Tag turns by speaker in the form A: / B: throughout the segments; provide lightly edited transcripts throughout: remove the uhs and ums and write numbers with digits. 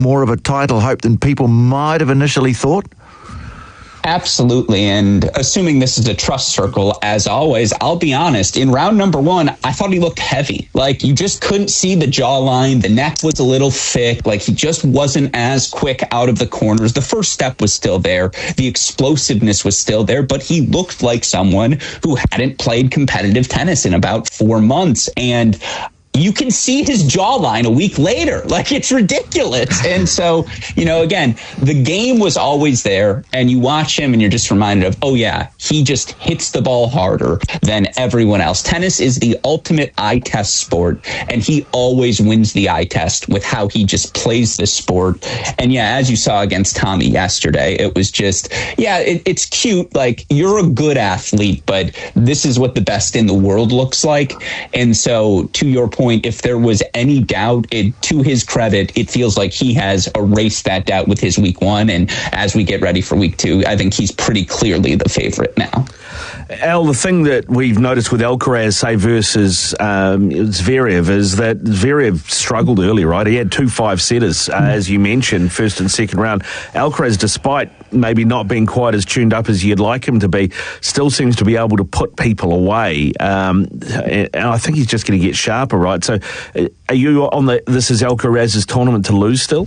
A: more of a title hope than people might have initially thought?
B: Absolutely. And assuming this is a trust circle, as always, I'll be honest, in round number 1, I thought he looked heavy. Like, you just couldn't see the jawline. The neck was a little thick. Like, he just wasn't as quick out of the corners. The first step was still there. The explosiveness was still there, but he looked like someone who hadn't played competitive tennis in about 4 months. And you can see his jawline a week later. Like, it's ridiculous. And so, again, the game was always there, and you watch him and you're just reminded of, oh yeah, he just hits the ball harder than everyone else. Tennis is the ultimate eye test sport, and he always wins the eye test with how he just plays this sport. And yeah, as you saw against Tommy yesterday, it was just, it's cute. Like, you're a good athlete, but this is what the best in the world looks like. And so, to your point, if there was any doubt, to his credit, it feels like he has erased that doubt with his week 1. And as we get ready for week 2, I think he's pretty clearly the favorite now.
A: Al, the thing that we've noticed with Alcaraz, say, versus Zverev, is that Zverev struggled early, right? He had 2 5-setters, as you mentioned, first and second round. Alcaraz, despite maybe not being quite as tuned up as you'd like him to be, still seems to be able to put people away. And I think he's just going to get sharper, right? So are you on this is Alcaraz's tournament to lose still?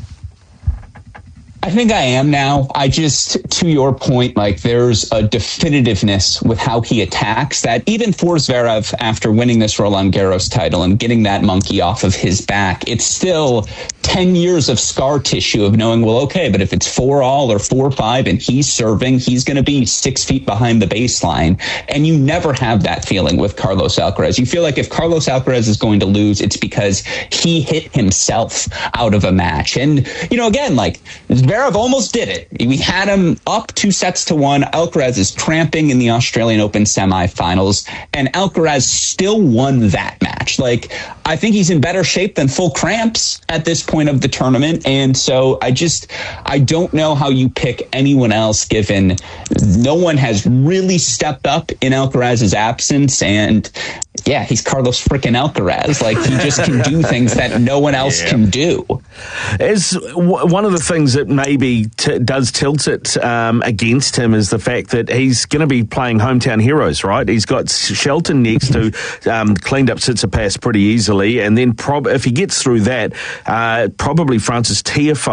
B: I think I am now. To your point, like, there's a definitiveness with how he attacks that even for Zverev, after winning this Roland Garros title and getting that monkey off of his back, it's still 10 years of scar tissue of knowing, well, okay, but if it's 4-all or 4-5 and he's serving, he's going to be 6 feet behind the baseline. And you never have that feeling with Carlos Alcaraz. You feel like if Carlos Alcaraz is going to lose, it's because he hit himself out of a match. And, again, like, Zverev almost did it. We had him up 2-1. Alcaraz is cramping in the Australian Open semifinals, and Alcaraz still won that match. Like, I think he's in better shape than full cramps at this point of the tournament. And so I don't know how you pick anyone else, given no one has really stepped up in Alcaraz's absence. And yeah, he's Carlos freaking Alcaraz. Like, he just can do things that no one else can do.
A: As one of the things that maybe does tilt it against him is the fact that he's going to be playing hometown heroes, right? He's got Shelton next, who cleaned up Tsitsipas pretty easily, and then if he gets through that, probably Frances Tiafoe